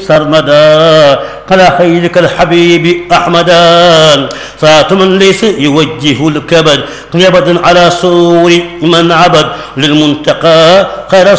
سرمدا على خيرك الحبيب أحمدا صلاة من ليس يوجه الكبد قيبدا على سور من عبد للمنتقى خير